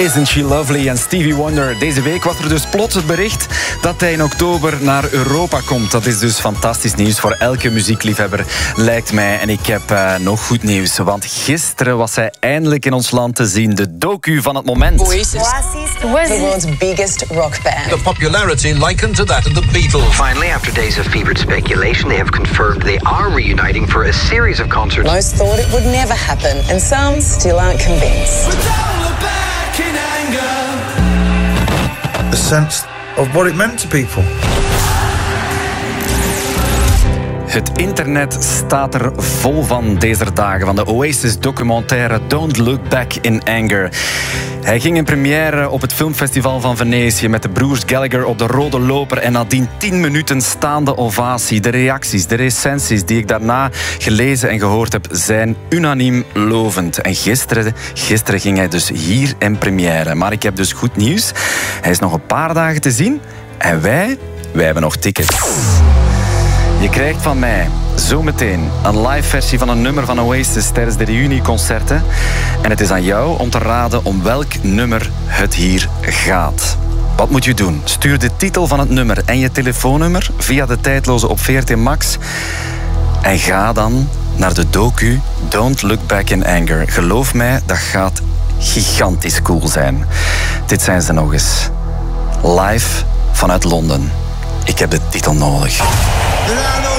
Isn't She Lovely en Stevie Wonder. Deze week was er dus plots het bericht dat hij in oktober naar Europa komt. Dat is dus fantastisch nieuws voor elke muziekliefhebber, lijkt mij. En ik heb nog goed nieuws, want gisteren was hij eindelijk in ons land te zien. De docu van het moment. Oasis, the world's biggest rock band. The popularity likened to that of the Beatles. Finally, after days of fevered speculation, they have confirmed they are reuniting for a series of concerts. Most thought it would never happen, and some still aren't convinced. A sense of what it meant to people. Het internet staat er vol van deze dagen, van de Oasis-documentaire Don't Look Back in Anger. Hij ging in première op het filmfestival van Venetië met de broers Gallagher op de rode loper en nadien 10 minuten staande ovatie. De reacties, de recensies die ik daarna gelezen en gehoord heb, zijn unaniem lovend. En gisteren ging hij dus hier in première. Maar ik heb dus goed nieuws. Hij is nog een paar dagen te zien en wij hebben nog tickets. Je krijgt van mij zometeen een live versie van een nummer van Oasis tijdens de reunieconcerten. En het is aan jou om te raden om welk nummer het hier gaat. Wat moet je doen? Stuur de titel van het nummer en je telefoonnummer via de tijdloze op VRT Max. En ga dan naar de docu Don't Look Back in Anger. Geloof mij, dat gaat gigantisch cool zijn. Dit zijn ze nog eens. Live vanuit Londen. Ik heb de titel nodig.